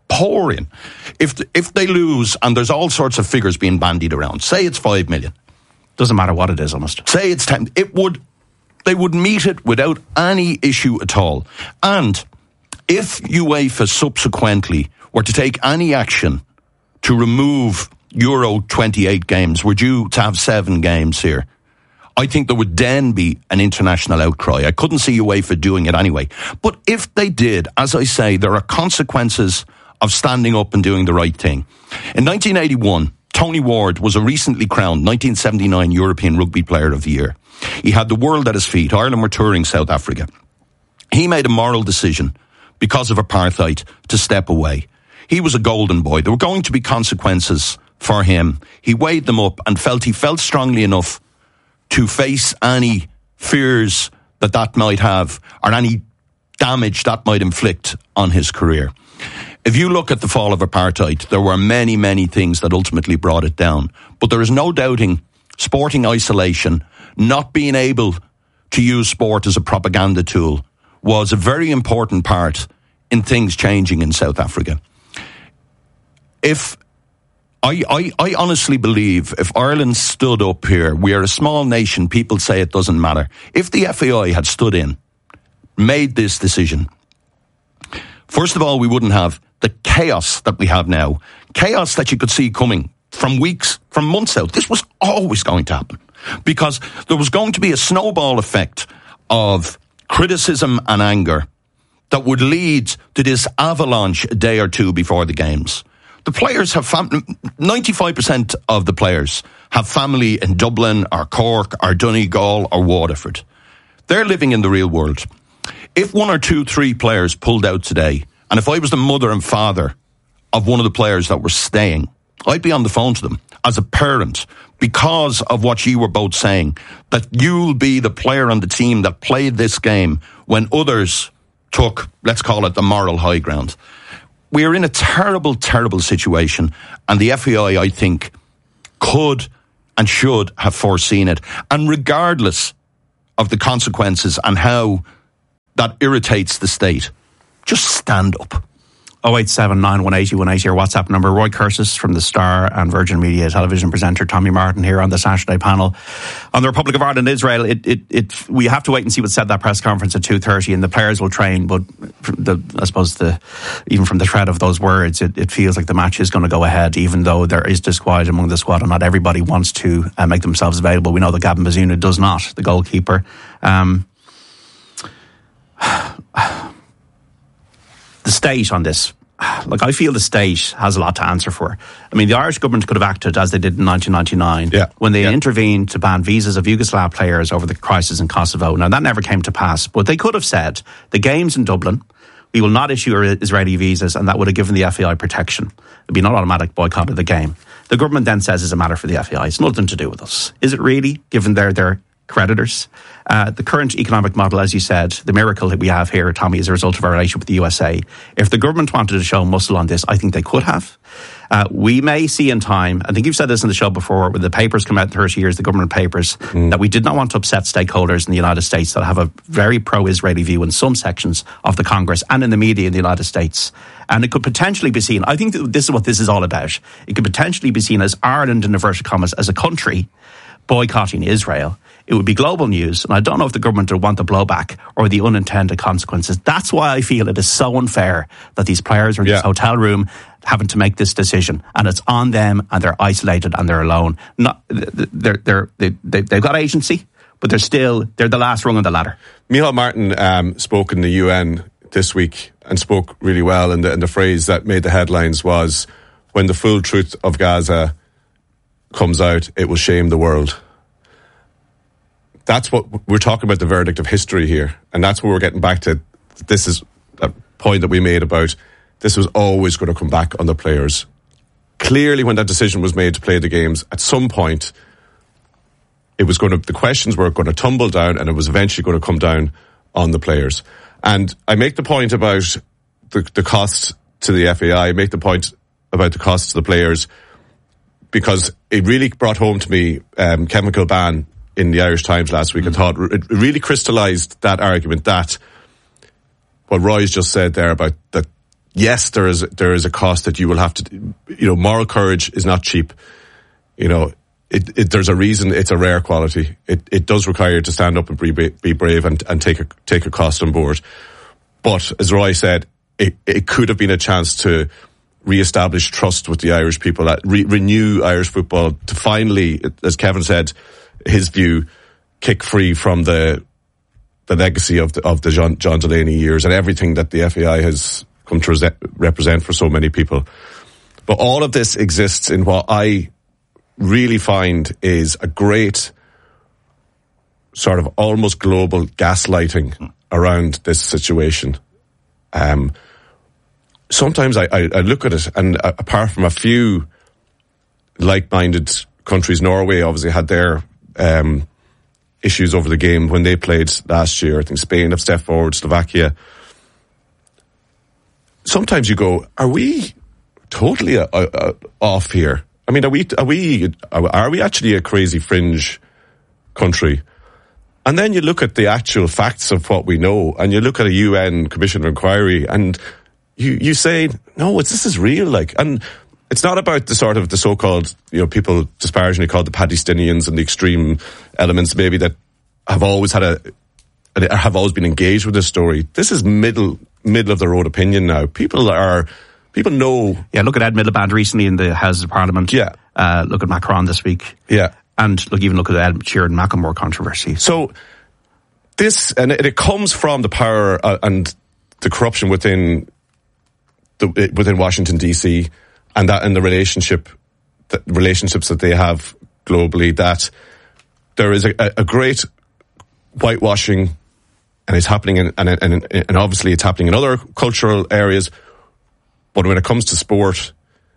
If they lose, and there's all sorts of figures being bandied around, say it's 5 million. Doesn't matter what it is, almost. Say it's 10. They would meet it without any issue at all. And if UEFA subsequently were to take any action to remove Euro 28 games, we're due to have 7 games here, I think there would then be an international outcry. I couldn't see UEFA doing it anyway. But if they did, as I say, there are consequences of standing up and doing the right thing. In 1981, Tony Ward was a recently crowned 1979 European Rugby Player of the Year. He had the world at his feet. Ireland were touring South Africa. He made a moral decision because of apartheid to step away. He was a golden boy. There were going to be consequences for him. He weighed them up and he felt strongly enough to face any fears that might have, or any damage that might inflict on his career. If you look at the fall of apartheid, there were many, many things that ultimately brought it down. But there is no doubting sporting isolation, not being able to use sport as a propaganda tool, was a very important part in things changing in South Africa. I honestly believe if Ireland stood up here, we are a small nation, people say it doesn't matter. If the FAI had stood in, made this decision, first of all, we wouldn't have the chaos that we have now. chaos that you could see coming from months out. This was always going to happen because there was going to be a snowball effect of criticism and anger that would lead to this avalanche a day or two before the games. The players have 95% of the players have family in Dublin or Cork or Donegal or Waterford. They're living in the real world. If 1 or 2, 3 players pulled out today, and if I was the mother and father of one of the players that were staying, I'd be on the phone to them as a parent because of what you were both saying, that you'll be the player on the team that played this game when others took, let's call it, the moral high ground. We're in a terrible, terrible situation, and the FAI, I think, could and should have foreseen it. And regardless of the consequences and how that irritates the state, just stand up. 087 180 180, your WhatsApp number. Roy Curtis from the Star and Virgin Media television presenter Tommy Martin here on the Saturday panel. On the Republic of Ireland and Israel, we have to wait and see what's said at that press conference at 2:30, and the players will train, but even from the thread of those words, it feels like the match is going to go ahead, even though there is disquiet among the squad and not everybody wants to make themselves available. We know that Gavin Bazunu does not, the goalkeeper. The state on this, I feel the state has a lot to answer for. I mean, the Irish government could have acted as they did in 1999 when they intervened to ban visas of Yugoslav players over the crisis in Kosovo. Now, that never came to pass, but they could have said, the game's in Dublin, we will not issue Israeli visas, and that would have given the FAI protection. There'd be an automatic boycott of the game. The government then says it's a matter for the FAI. It's nothing to do with us. Is it really, given their creditors? The current economic model, as you said, the miracle that we have here, Tommy, is a result of our relationship with the USA. If the government wanted to show muscle on this, I think they could have. We may see in time, I think you've said this on the show before, when the papers come out in 30 years, the government papers, that we did not want to upset stakeholders in the United States that have a very pro-Israeli view in some sections of the Congress and in the media in the United States. And it could potentially be seen, I think this is what this is all about, it could potentially be seen as Ireland, in inverted commas, as a country boycotting Israel. It would be global news, and I don't know if the government would want the blowback or the unintended consequences. That's why I feel it is so unfair that these players are in this hotel room having to make this decision, and it's on them, and they're isolated and they're alone. They've got agency, but they're the last rung on the ladder. Micheál Martin spoke in the UN this week and spoke really well, and the phrase that made the headlines was, when the full truth of Gaza comes out, it will shame the world. That's what we're talking about, the verdict of history here. And that's where we're getting back to. This is a point that we made about this was always going to come back on the players. Clearly, when that decision was made to play the games, at some point, the questions were going to tumble down, and it was eventually going to come down on the players. And I make the point about the costs to the FAI. I make the point about the costs to the players because it really brought home to me Kevin Kilbane in the Irish Times last week, and thought it really crystallised that argument, that what Roy's just said there about that, yes, there is a cost that you will have to, moral courage is not cheap. There's a reason it's a rare quality. It does require you to stand up and be brave and take a cost on board. But as Roy said, it could have been a chance to re-establish trust with the Irish people, renew Irish football, to finally, as Kevin said, his view, kick free from the legacy of the John Delaney years and everything that the FAI has come to represent for so many people. But all of this exists in what I really find is a great sort of almost global gaslighting around this situation. Sometimes I look at it, and apart from a few like-minded countries, Norway obviously had their issues over the game when they played last year. I think Spain have stepped forward, Slovakia. Sometimes you go, are we totally off here? I mean, are we actually a crazy fringe country? And then you look at the actual facts of what we know, and you look at a UN Commission of Inquiry, and you say, no, this is real, and it's not about the sort of the so-called, people disparagingly called the Palestinians and the extreme elements maybe that have always have always been engaged with this story. This is middle of the road opinion now. People are People know. Yeah, look at Ed Miliband recently in the Houses of Parliament. Yeah. Look at Macron this week. Yeah. And look at the Ed Sheeran-Macklemore controversy. So this, and it comes from the power and the corruption within Washington DC, and the relationships that they have globally. That there is a great whitewashing, and it's happening, and obviously it's happening in other cultural areas. But when it comes to sport,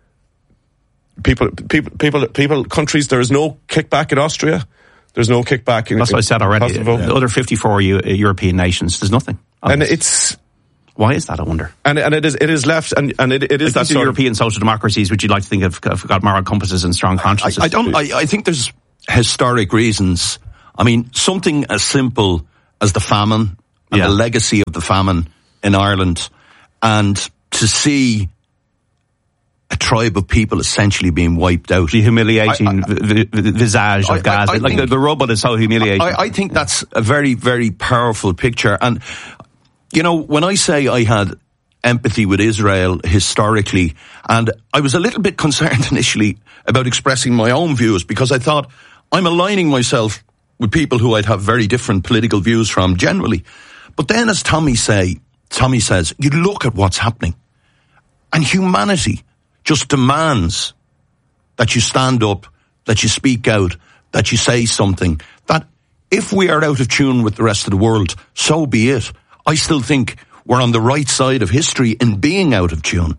countries, there is no kickback in Austria. There's no kickback in. That's what I said already. The other 54 European nations, there's nothing. And it's. Why is that, I wonder? And it is left, and it is that the European social democracies, which you'd like to think have got moral compasses and strong consciences. I think there's historic reasons. I mean, something as simple as the famine and the legacy of the famine in Ireland, and to see a tribe of people essentially being wiped out. The humiliating visage of Gaza. The rubble is so humiliating. I think that's a very, very powerful picture. And, you know, when I say I had empathy with Israel historically, and I was a little bit concerned initially about expressing my own views, because I thought I'm aligning myself with people who I'd have very different political views from generally. But then, as Tommy says, you look at what's happening, and humanity just demands that you stand up, that you speak out, that you say something. That if we are out of tune with the rest of the world, so be it. I still think we're on the right side of history in being out of tune.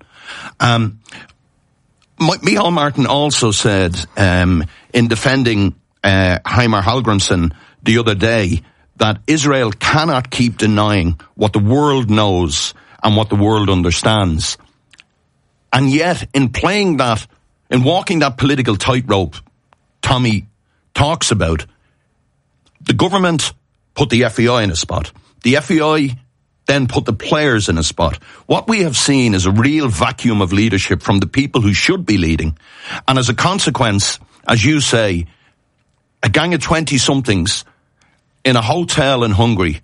Michal Martin also said in defending Heimir Hallgrímsson the other day that Israel cannot keep denying what the world knows and what the world understands. And yet, in playing that, in walking that political tightrope Tommy talks about, the government put the FAI in a spot. The FAI then put the players in a spot. What we have seen is a real vacuum of leadership from the people who should be leading. And as a consequence, as you say, a gang of 20-somethings in a hotel in Hungary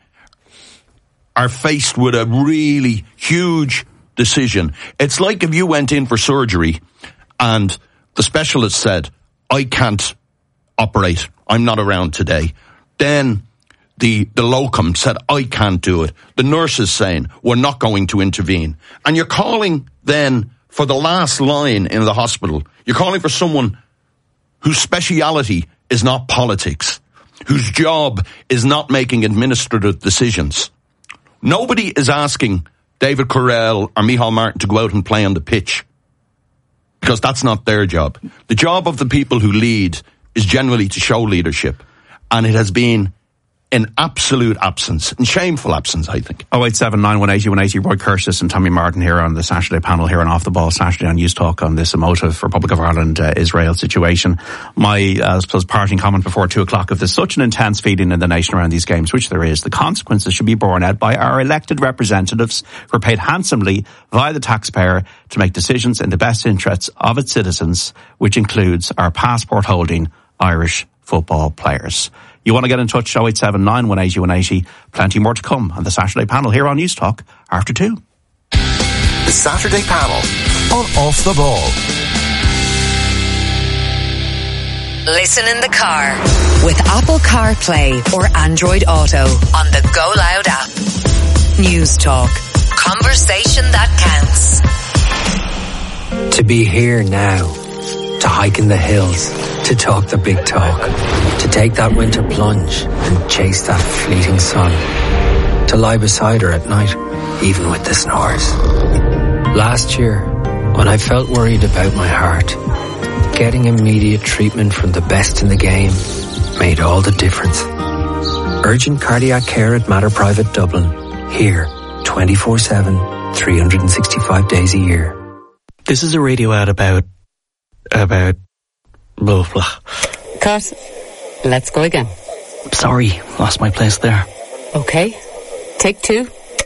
are faced with a really huge decision. It's like if you went in for surgery and the specialist said, I can't operate, I'm not around today. Then the locum said, I can't do it. The nurse is saying, we're not going to intervene. And you're calling then for the last line in the hospital. You're calling for someone whose speciality is not politics, whose job is not making administrative decisions. Nobody is asking David Correll or Michal Martin to go out and play on the pitch, because that's not their job. The job of the people who lead is generally to show leadership, and it has been in absolute absence, in shameful absence, I think. 087 918 180, Roy Curtis and Tommy Martin here on the Saturday panel here on Off the Ball Saturday on News Talk on this emotive Republic of Ireland Israel situation. My I suppose parting comment before 2 o'clock: if there's such an intense feeling in the nation around these games, which there is, the consequences should be borne out by our elected representatives who are paid handsomely via the taxpayer to make decisions in the best interests of its citizens, which includes our passport holding Irish football players. You want to get in touch, 087 918 180. Plenty more to come on the Saturday panel here on News Talk after 2. The Saturday panel on Off the Ball. Listen in the car with Apple CarPlay or Android Auto on the Go Loud app. News Talk. Conversation that counts. To be here now. To hike in the hills, to talk the big talk, to take that winter plunge and chase that fleeting sun, to lie beside her at night, even with the snores. Last year, when I felt worried about my heart, getting immediate treatment from the best in the game made all the difference. Urgent cardiac care at Mater Private Dublin, here 24/7, 365 days a year. This is a radio ad about blah, blah. Cut. Let's go again. Sorry, lost my place there. Okay. Take 2.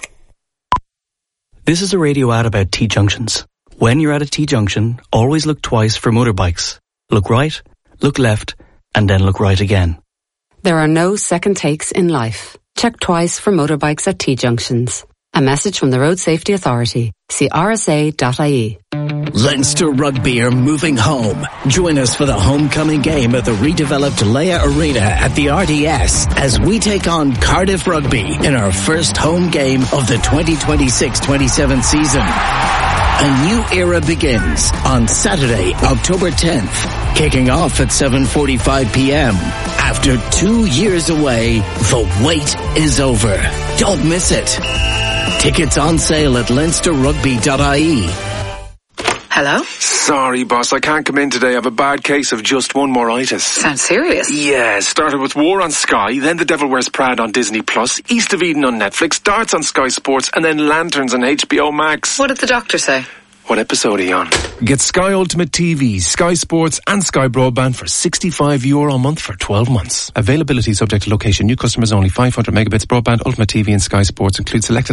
This is a radio ad about T-junctions. When you're at a T-junction, always look twice for motorbikes. Look right, look left, and then look right again. There are no second takes in life. Check twice for motorbikes at T-junctions. A message from the Road Safety Authority. See rsa.ie. Leinster Rugby are moving home. Join us for the homecoming game at the redeveloped Leia Arena at the RDS as we take on Cardiff Rugby in our first home game of the 2026-27 season. A new era begins on Saturday, October 10th, kicking off at 7:45 p.m. After 2 years away, the wait is over. Don't miss it. Tickets on sale at leinsterrugby.ie. Hello? Sorry, boss, I can't come in today. I have a bad case of just one moreitis. Sounds serious. Yeah, started with War on Sky, then The Devil Wears Prada on Disney Plus, East of Eden on Netflix, Darts on Sky Sports, and then Lanterns on HBO Max. What did the doctor say? What episode are you on? Get Sky Ultimate TV, Sky Sports and Sky Broadband for €65 a month for 12 months. Availability subject to location. New customers only. 500 megabits broadband, Ultimate TV and Sky Sports include selected